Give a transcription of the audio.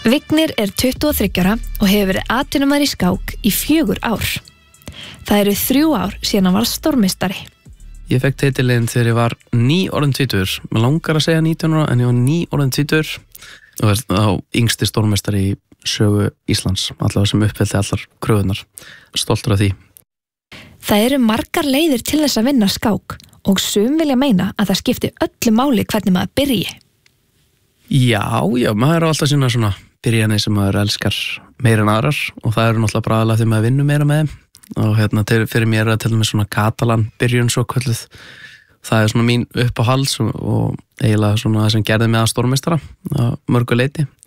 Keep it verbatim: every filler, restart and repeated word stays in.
Vignir er tuttugu og þriggja ára og hefur verið atvinnumaður í skák í fjögur ár. Það eru þrjú ár síðan hann var stórmeistari. Ég fekk titilinn þegar ég var ný orðin tvítugur. Mér langar að segja nítján ára en ég var ný orðin tvítugur og er þá yngsti stórmeistari í sögu Íslands, allavega sem uppfyllti allar kröfunar. Stoltur af því. Það eru margar leiðir til þess að vinna skák og sum vilja meina að það skipti öllu máli hvernig maður byrji. Já, já, maður er alltaf sína svona byrjanir sem maður elskar meira en aðrar og það eru náttúrulega bara aðalega því maður vinnur meira með þeim og hérna til, fyrir mér er það til dæmis svona Katalan byrjun svo kölluð. Það er svona mín uppáhalds og, og eiginlega svona það sem gerði mig að stórmeistara að mörgu leyti.